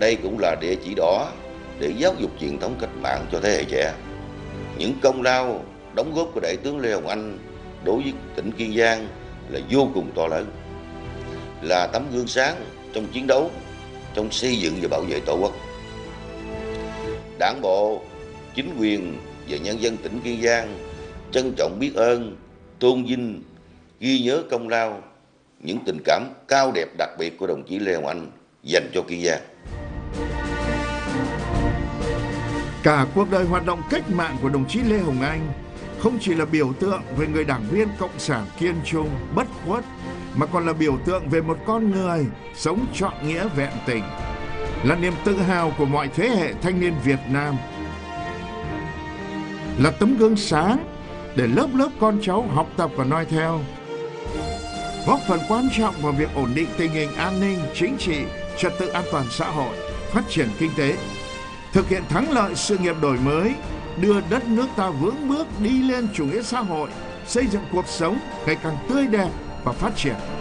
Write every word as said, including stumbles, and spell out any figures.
Đây cũng là địa chỉ đỏ để giáo dục truyền thống cách mạng cho thế hệ trẻ. Những công lao, đóng góp của Đại tướng Lê Hồng Anh đối với tỉnh Kiên Giang là vô cùng to lớn, là tấm gương sáng trong chiến đấu, trong xây dựng và bảo vệ Tổ quốc. Đảng bộ, chính quyền và nhân dân tỉnh Kiên Giang trân trọng biết ơn, tôn vinh, ghi nhớ công lao, những tình cảm cao đẹp đặc biệt của đồng chí Lê Hồng Anh dành cho Kiên Giang. Cả cuộc đời hoạt động cách mạng của đồng chí Lê Hồng Anh không chỉ là biểu tượng về người đảng viên cộng sản kiên trung, bất khuất, mà còn là biểu tượng về một con người sống trọn nghĩa vẹn tình, là niềm tự hào của mọi thế hệ thanh niên Việt Nam, là tấm gương sáng để lớp lớp con cháu học tập và noi theo, góp phần quan trọng vào việc ổn định tình hình an ninh, chính trị, trật tự an toàn xã hội, phát triển kinh tế, thực hiện thắng lợi sự nghiệp đổi mới, đưa đất nước ta vững bước đi lên chủ nghĩa xã hội, xây dựng cuộc sống ngày càng tươi đẹp và phát triển.